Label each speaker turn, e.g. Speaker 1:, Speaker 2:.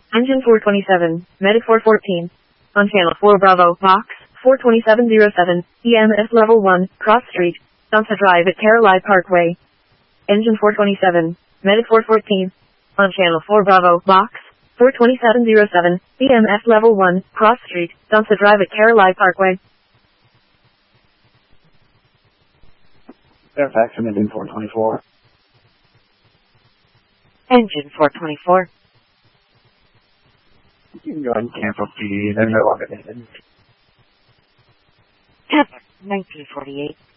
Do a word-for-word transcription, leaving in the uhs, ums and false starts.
Speaker 1: Engine four twenty-seven, Medic four fourteen. On channel four Bravo, box, four twenty-seven oh seven, E M S level one, Cross Street, Sunset Drive at Caroline Parkway. Engine four twenty-seven, Medic four fourteen. On channel four Bravo, box, four twenty-seven oh seven, E M S level one, Cross Street, Sunset Drive at Caroline Parkway.
Speaker 2: Fairfax from Engine four twenty-four.
Speaker 3: Engine four twenty-four.
Speaker 2: You can go ahead and cancel P D, they're no longer needed.
Speaker 3: Epic nineteen forty-eight.